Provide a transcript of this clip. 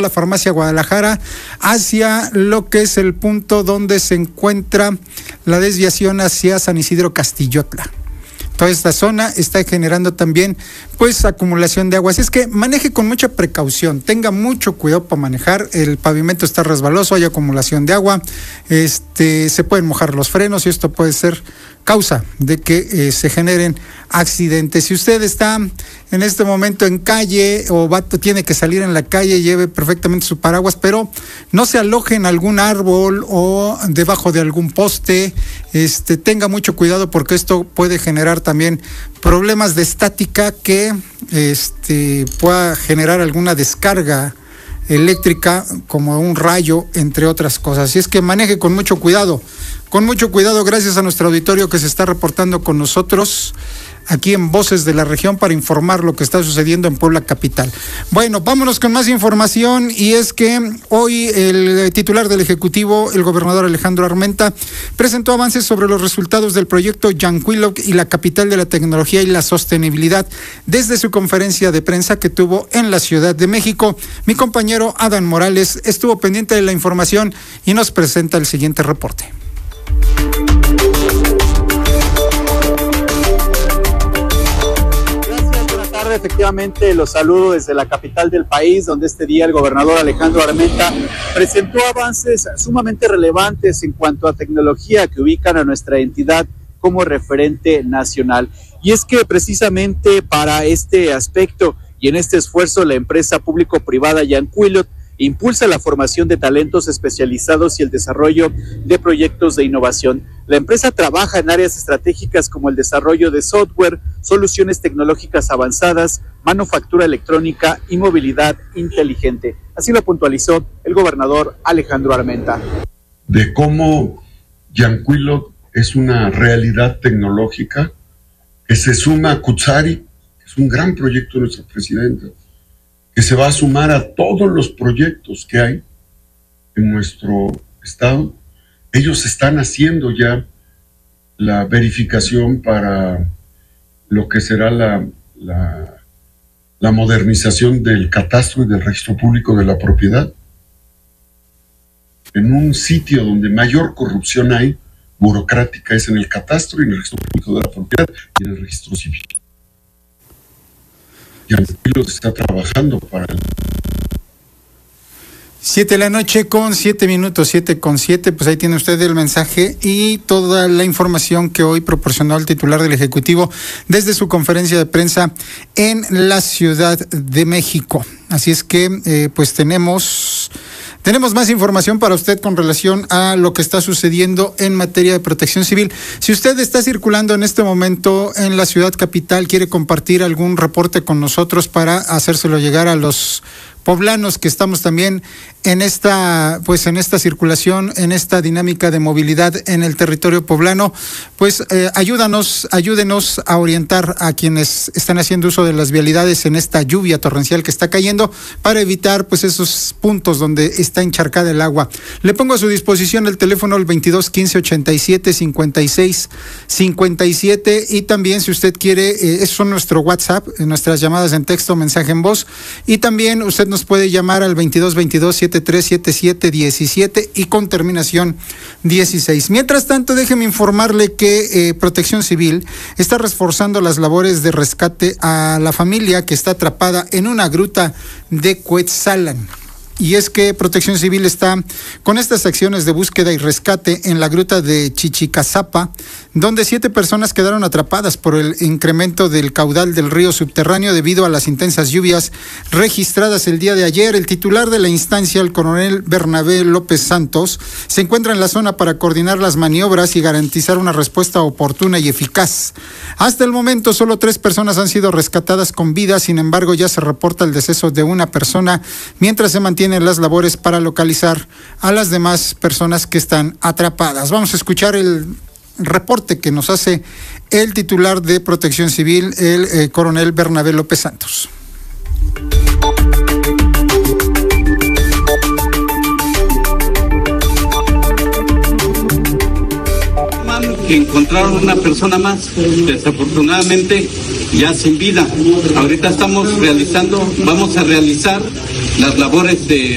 la farmacia Guadalajara hacia lo que es el punto donde se encuentra la desviación hacia San Isidro Castillotla. Toda esta zona está generando también pues acumulación de agua. Así es que maneje con mucha precaución, tenga mucho cuidado para manejar. El pavimento está resbaloso, hay acumulación de agua, se pueden mojar los frenos y esto puede ser causa de que se generen accidentes. Si usted está en este momento en calle o tiene que salir en la calle, lleve perfectamente su paraguas, pero no se aloje en algún árbol o debajo de algún poste. Tenga mucho cuidado porque esto puede generar también problemas de estática que pueda generar alguna descarga eléctrica como un rayo, entre otras cosas. Así es que maneje con mucho cuidado, gracias a nuestro auditorio que se está reportando con nosotros aquí en Voces de la Región para informar lo que está sucediendo en Puebla capital. Bueno, vámonos con más información, y es que hoy el titular del Ejecutivo, el gobernador Alejandro Armenta, presentó avances sobre los resultados del proyecto Yancuiloc y la capital de la tecnología y la sostenibilidad desde su conferencia de prensa que tuvo en la Ciudad de México. Mi compañero Adán Morales estuvo pendiente de la información y nos presenta el siguiente reporte. Efectivamente, los saludo desde la capital del país, donde este día el gobernador Alejandro Armenta presentó avances sumamente relevantes en cuanto a tecnología que ubican a nuestra entidad como referente nacional. Y es que precisamente para este aspecto y en este esfuerzo, la empresa público-privada Yancuiloc impulsa la formación de talentos especializados y el desarrollo de proyectos de innovación. La empresa trabaja en áreas estratégicas como el desarrollo de software, soluciones tecnológicas avanzadas, manufactura electrónica y movilidad inteligente. Así lo puntualizó el gobernador Alejandro Armenta. De cómo Yancuiloc es una realidad tecnológica que se suma a Cutzari, que es un gran proyecto de nuestra presidenta, que se va a sumar a todos los proyectos que hay en nuestro estado. Ellos están haciendo ya la verificación para lo que será la modernización del catastro y del registro público de la propiedad, en un sitio donde mayor corrupción hay, burocrática, es en el catastro y en el registro público de la propiedad y en el registro civil. Y Yancuiloc está trabajando para el 7 de la noche con 7 minutos, 7:07, pues ahí tiene usted el mensaje y toda la información que hoy proporcionó el titular del Ejecutivo desde su conferencia de prensa en la Ciudad de México. Así es que pues tenemos más información para usted con relación a lo que está sucediendo en materia de protección civil. Si usted está circulando en este momento en la ciudad capital, quiere compartir algún reporte con nosotros para hacérselo llegar a los poblanos que estamos también en esta circulación, en esta dinámica de movilidad en el territorio poblano, pues ayúdenos a orientar a quienes están haciendo uso de las vialidades en esta lluvia torrencial que está cayendo para evitar pues esos puntos donde está encharcada el agua. Le pongo a su disposición el teléfono el 22 15 87 56 57 y también si usted quiere, eso son nuestro WhatsApp, nuestras llamadas en texto, mensaje en voz, y también usted nos puede llamar al 22 22 73 77 17 y con terminación 16. Mientras tanto, déjeme informarle que Protección Civil está reforzando las labores de rescate a la familia que está atrapada en una gruta de Cuetzalan. Y es que Protección Civil está con estas acciones de búsqueda y rescate en la gruta de Chichicazapa, donde 7 personas quedaron atrapadas por el incremento del caudal del río subterráneo debido a las intensas lluvias registradas el día de ayer. El titular de la instancia, el coronel Bernabé López Santos, se encuentra en la zona para coordinar las maniobras y garantizar una respuesta oportuna y eficaz. Hasta el momento, solo 3 personas han sido rescatadas con vida, sin embargo, ya se reporta el deceso de una persona, mientras se mantienen las labores para localizar a las demás personas que están atrapadas. Vamos a escuchar el reporte que nos hace el titular de Protección Civil, el coronel Bernabé López Santos. Que encontraron una persona más, desafortunadamente ya sin vida. Ahorita vamos a realizar las labores de